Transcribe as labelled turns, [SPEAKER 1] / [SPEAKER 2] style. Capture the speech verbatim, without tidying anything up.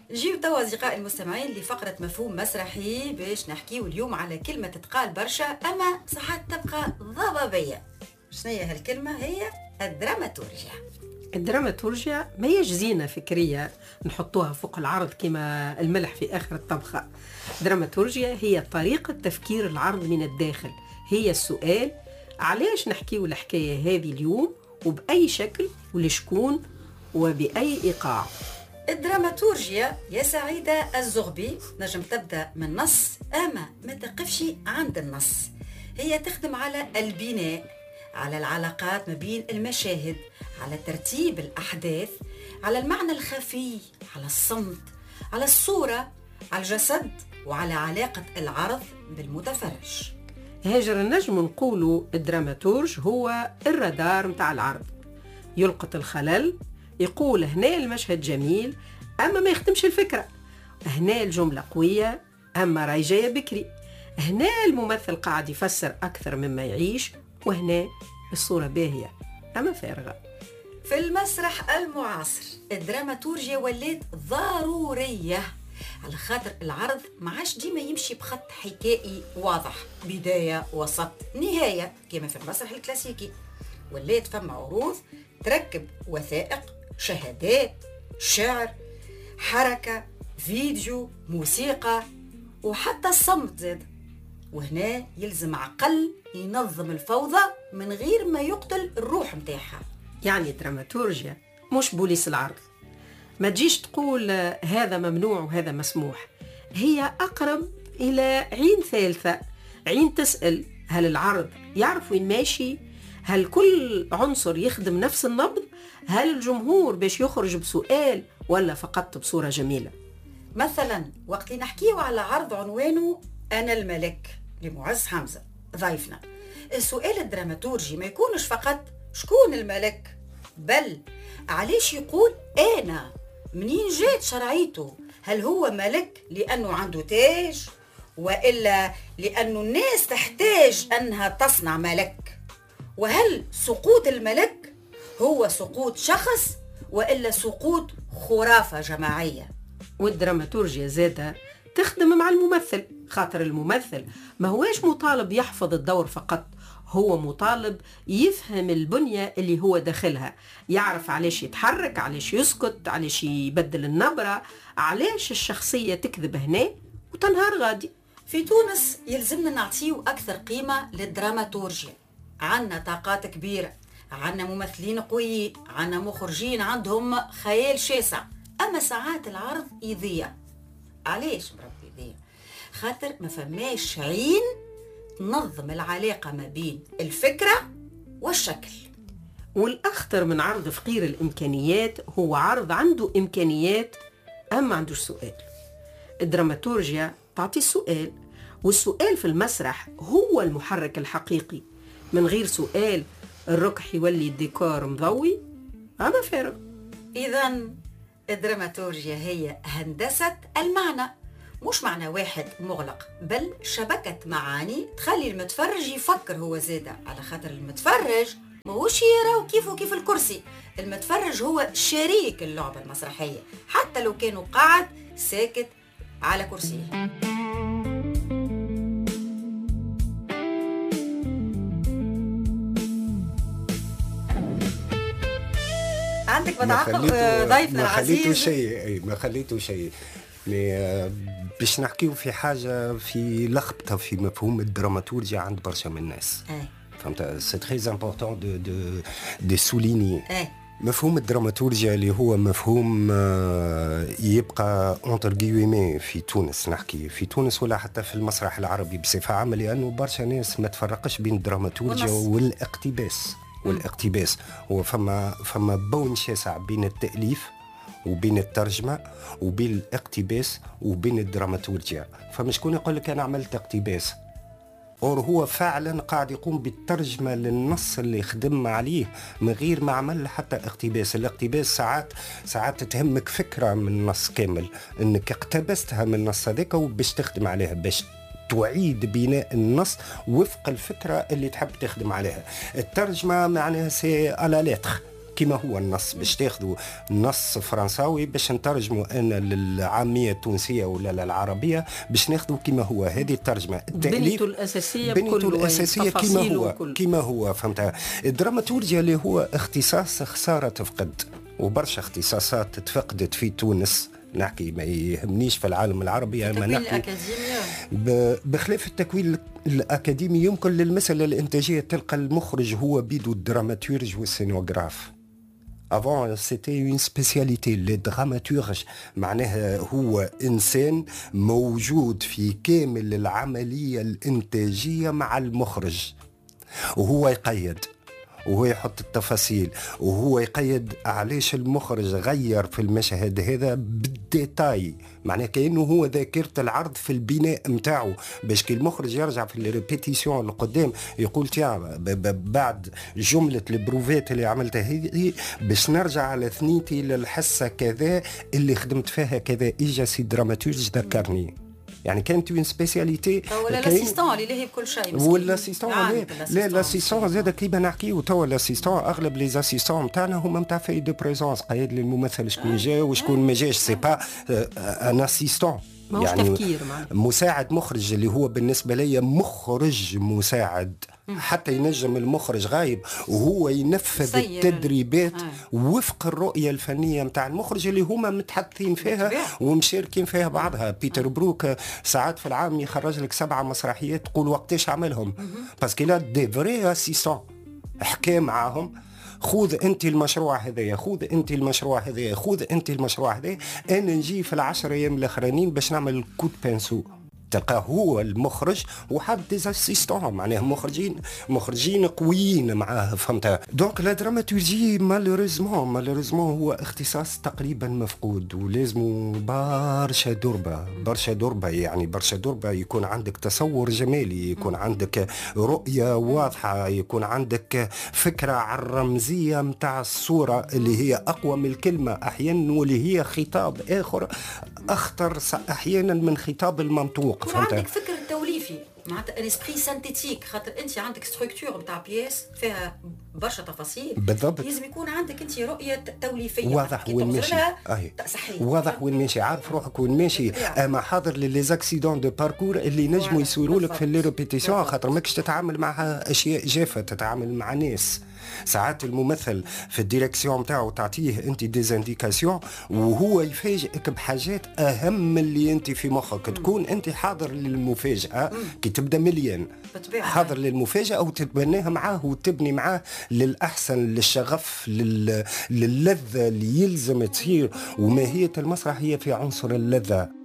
[SPEAKER 1] نجيو توا أصدقائي المستمعين لفقرة مفهوم مسرحي باش نحكيو اليوم على كلمة تتقال برشا أما صحات تبقى ضبابية. شنو هي هالكلمة؟ هي الدراماتورجيا.
[SPEAKER 2] الدراماتورجيا ما هي زينة فكرية نحطوها فوق العرض كما الملح في آخر الطبخة. دراماتورجيا هي طريقة تفكير العرض من الداخل. هي السؤال علاش نحكيو الحكاية هذه اليوم وبأي شكل ولشكون وبأي إيقاع.
[SPEAKER 1] الدراماتورجيا يا سعيدة الزغبي نجم تبدأ من نص أما ما تقفش عند النص. هي تخدم على البناء، على العلاقات ما بين المشاهد، على ترتيب الأحداث، على المعنى الخفي، على الصمت، على الصورة، على الجسد، وعلى علاقة العرض بالمتفرج.
[SPEAKER 2] هاجر النجم نقولوا الدراماتورج هو الرادار متاع العرض، يلقط الخلل، يقول هنا المشهد جميل أما ما يخدمش الفكرة، هنا الجملة قوية أما راي جاية بكري، هنا الممثل قاعد يفسر أكثر مما يعيش، وهنا الصورة باهية أما فارغة.
[SPEAKER 1] في المسرح المعاصر الدراماتورجيا ولات ضرورية على خاطر العرض ما عادش ديما يمشي بخط حكائي واضح، بداية وسط نهاية كما في المسرح الكلاسيكي. ولات فما عروض تركب وثائق، شهادات، شعر، حركة، فيديو، موسيقى، وحتى الصمت زاد. وهنا يلزم عقل ينظم الفوضى من غير ما يقتل الروح متاعها.
[SPEAKER 2] يعني دراماتورجيا مش بوليس العرض، ما تجيش تقول هذا ممنوع وهذا مسموح، هي أقرب إلى عين ثالثة، عين تسأل هل العرض يعرف وين ماشي، هل كل عنصر يخدم نفس النبض، هل الجمهور باش يخرج بسؤال ولا فقط بصورة جميلة.
[SPEAKER 1] مثلا وقت نحكيه على عرض عنوانه أنا الملك لمعز حمزة ضيفنا، السؤال الدراماتورجي ما يكونش فقط شكون الملك، بل علاش يقول أنا، منين جات شرعيته، هل هو ملك لأنه عنده تاج وإلا لأنه الناس تحتاج أنها تصنع ملك، وهل سقوط الملك هو سقوط شخص وإلا سقوط خرافة جماعية.
[SPEAKER 2] والدراماتورجيا زادة تخدم مع الممثل، خاطر الممثل ما هواش مطالب يحفظ الدور فقط، هو مطالب يفهم البنية اللي هو داخلها، يعرف علاش يتحرك، علاش يسكت، علاش يبدل النبرة، علاش الشخصية تكذب هنا وتنهار غادي.
[SPEAKER 1] في تونس يلزمنا نعطيه أكثر قيمة للدراماتورجيا، عنا طاقات كبيرة، عنا ممثلين قويين، عنا مخرجين عندهم خيال شاسع، أما ساعات العرض يضيع. علاش بربي يضيع؟ خاطر ما فماش عين تنظم العلاقة ما بين الفكرة والشكل.
[SPEAKER 2] والأخطر من عرض فقير الإمكانيات هو عرض عنده إمكانيات أما عندوش سؤال. الدراماتورجيا تعطي السؤال، والسؤال في المسرح هو المحرك الحقيقي، من غير سؤال الركح يولي الديكور مضوي أما فارغ.
[SPEAKER 1] إذن الدراماتورجيا هي هندسة المعنى، مش معنى واحد مغلق، بل شبكة معاني تخلي المتفرج يفكر هو زادة، على خاطر المتفرج ماهوش يرى كيفه كيف الكرسي، المتفرج هو شريك اللعبة المسرحية حتى لو كانوا قاعد ساكت على كرسيه. عندك متعقب ضيفنا العزيز؟
[SPEAKER 3] ما خليته شيء، ما خليته شيء باش نحكيو في حاجة في لخبطة في مفهوم الدراماتورجيا عند برشا من الناس. فهمت؟ سي تري امبورطون دو دو دو سوليني. مفهوم الدراماتورجيا اللي هو مفهوم يبقى انتر غيومي في تونس، نحكي في تونس ولا حتى في المسرح العربي بصفة عامة، لأنه برشا ناس ما تفرقش بين الدراماتورجيا والاقتباس. والاقتباس هو فما فما بون شاسع بين التأليف وبين الترجمة وبين الاقتباس وبين الدراماتورجيا. فمشكون يقول لك أنا عملت اقتباس، أو هو فعلا قاعد يقوم بالترجمة للنص اللي خدم عليه من غير ما عمل حتى اقتباس. الاقتباس ساعات ساعات تهمك فكرة من النص كامل، انك اقتبستها من النص هذاك وباش تخدم عليها، باش تعيد بناء النص وفق الفكرة اللي تحب تخدم عليها. الترجمة معناها سي على لتر كما هو النص، باش تاخذوا نص فرنساوي باش نترجموا انا للعاميه التونسيه ولا للعربيه باش ناخذوا كما هو. هذه الترجمه
[SPEAKER 2] بنيته الاساسيه
[SPEAKER 3] بنيته الاساسيه كما هو وكل. كما هو فهمتها. الدراماتورجيا اللي هو اختصاص خساره تفقد، وبرشا اختصاصات تفقدت في تونس، نحكي ما يهمنيش في العالم العربي
[SPEAKER 1] اما نحكي
[SPEAKER 3] بخلاف التكوين الأكاديمي. يمكن للمسألة الإنتاجية تلقى المخرج هو بيدو الدراماتورج والسينوغراف. avant c'était une spécialité les dramaturges، معناها هو إنسان موجود في كامل العملية الإنتاجية مع المخرج، وهو يقيد وهو يحط التفاصيل وهو يقيد علاش المخرج غير في المشهد هذا بالديتاي، معناه كأنه هو ذاكرة العرض في البناء متاعه، باش كي المخرج يرجع في الريبيتيسيون القدام يقول تيا بعد جملة البروفات اللي عملتها هذه باش نرجع على ثنيتي للحصة كذا اللي خدمت فيها كذا، إجا سي دراماتورج ذكرني. يعني كانت اون سبيسياليتي
[SPEAKER 1] ولا الاسيستون اللي لاهي بكل شيء
[SPEAKER 3] ولا الاسيستون لا لا الاسيستون زاد كيما نحكيو توا الاسيستون اغلب لي اسيستون نتاعنا هما نتاع في دو بريزونس، قايد للممثل شكون جا وشكون ما جاش، سي با ان اسيستون
[SPEAKER 2] يعني
[SPEAKER 3] مساعد مخرج اللي هو بالنسبه لي مخرج مساعد، حتى ينجم المخرج غايب وهو ينفذ التدريبات آه. وفق الرؤية الفنية متاع المخرج اللي هما متحدثين فيها ومشاركين فيها بعضها. بيتر بروك ساعات في العام يخرج لك سبعة مسرحيات تقول وقتاش عملهم، باسكو لا دي فري اسيستون حكى معاهم، خذ انت المشروع هذايا، خذ انت المشروع هذايا، خذ انت المشروع هذايا، انا نجي في العشر ايام الاخرانيين باش نعمل كود بانسو. تلقاه هو المخرج وحد ديزاسيستون، معناه مخرجين مخرجين قويين معاه فهمتها. دونك لا دراماتورجي مالوريزمون مالوريزمون هو اختصاص تقريبا مفقود، ولازم برشا دربه برشا دربه يعني برشا دربه يكون عندك تصور جمالي، يكون عندك رؤيه واضحه، يكون عندك فكره على الرمزيه متاع الصوره اللي هي اقوى من الكلمه احيانا، واللي هي خطاب اخر اخطر احيانا من خطاب المنطوق.
[SPEAKER 1] يكون عندك فكر توليفي معناتها اسبري سانتيتيك، خاطر انت عندك ستركتور نتاع بياس فيها برشا تفاصيل
[SPEAKER 3] بالضبط،
[SPEAKER 1] لازم يكون عندك انت رؤيه توليفيه
[SPEAKER 3] واضح وين ماشي،
[SPEAKER 1] صحيح
[SPEAKER 3] واضح وين ماشي، عارف روحك وين ماشي. اما حاضر لي زاكسيدون دو باركور اللي نجموا يصيروا لك في لي ريبيتيسيون، خاطر ماكش تتعامل معها اشياء جافه، تتعامل مع ناس. ساعات الممثل في الديريكسيون نتاعو تعطيه انت ديزانديكاسيون وهو يفاجئك بحاجات اهم من اللي انت في مخك، تكون انت حاضر للمفاجاه كي تبدا مليان حاضر للمفاجاه وتتبناها معاه وتبني معاه للاحسن، للشغف، لل... للذه اللي يلزم تصير. وماهيه المسرح هي في عنصر اللذه.